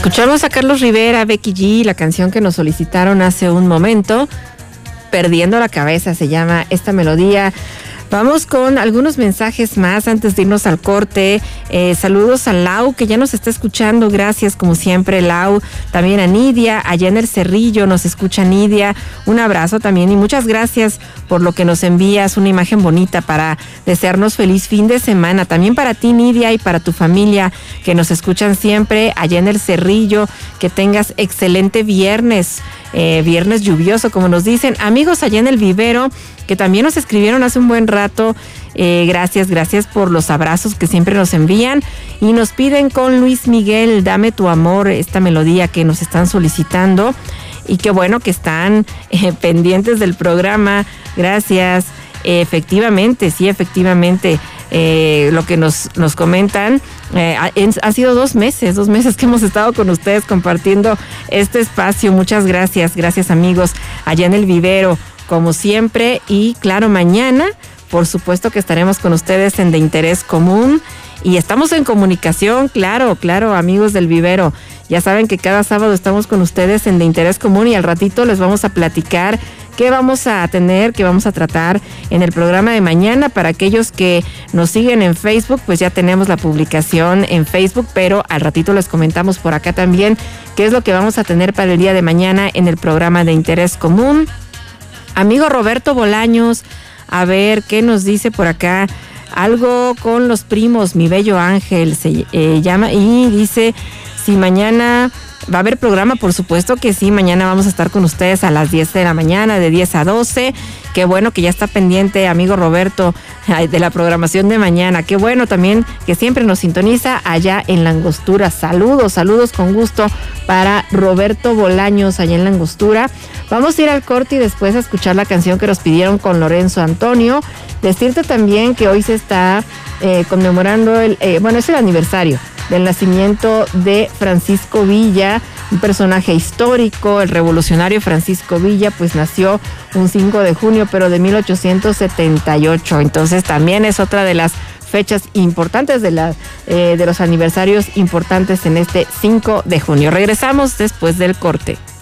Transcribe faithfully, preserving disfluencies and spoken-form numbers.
Escuchamos a Carlos Rivera, Becky G, la canción que nos solicitaron hace un momento, Perdiendo la Cabeza se llama esta melodía. Vamos con algunos mensajes más antes de irnos al corte. Eh, saludos a Lau, que ya nos está escuchando. Gracias, como siempre, Lau. También a Nidia, allá en el Cerrillo nos escucha Nidia. Un abrazo también y muchas gracias por lo que nos envías. Una imagen bonita para desearnos feliz fin de semana. También para ti, Nidia, y para tu familia que nos escuchan siempre allá en el Cerrillo. Que tengas excelente viernes. Eh, viernes lluvioso, como nos dicen. Amigos allá en el Vivero, que también nos escribieron hace un buen rato. Eh, gracias, gracias por los abrazos que siempre nos envían. Y nos piden con Luis Miguel, Dame tu amor, esta melodía que nos están solicitando. Y qué bueno que están eh, pendientes del programa. Gracias. Eh, efectivamente, sí, efectivamente. Eh, lo que nos, nos comentan, eh, ha, ha sido dos meses, dos meses que hemos estado con ustedes compartiendo este espacio. Muchas gracias, gracias amigos, allá en el Vivero, como siempre. Y claro, mañana, por supuesto que estaremos con ustedes en De Interés Común. Y estamos en comunicación, claro, claro, amigos del Vivero. Ya saben que cada sábado estamos con ustedes en De Interés Común y al ratito les vamos a platicar qué vamos a tener, qué vamos a tratar en el programa de mañana. Para aquellos que nos siguen en Facebook, pues ya tenemos la publicación en Facebook, pero al ratito les comentamos por acá también qué es lo que vamos a tener para el día de mañana en el programa de Interés Común. Amigo Roberto Bolaños, a ver qué nos dice por acá. Algo con los primos, mi bello ángel se eh, llama y dice, si mañana va a haber programa, por supuesto que sí, mañana vamos a estar con ustedes a las diez de la mañana, de diez a doce. Qué bueno que ya está pendiente, amigo Roberto, de la programación de mañana. Qué bueno también que siempre nos sintoniza allá en La Angostura. Saludos, saludos con gusto para Roberto Bolaños allá en La Angostura. Vamos a ir al corte y después a escuchar la canción que nos pidieron con Lorenzo Antonio. Decirte también que hoy se está eh, conmemorando, el, eh, bueno, es el aniversario del nacimiento de Francisco Villa, un personaje histórico. El revolucionario Francisco Villa pues nació un cinco de junio, pero de mil ochocientos setenta y ocho. Entonces también es otra de las fechas importantes, de, la, eh, de los aniversarios importantes en este cinco de junio. Regresamos después del corte.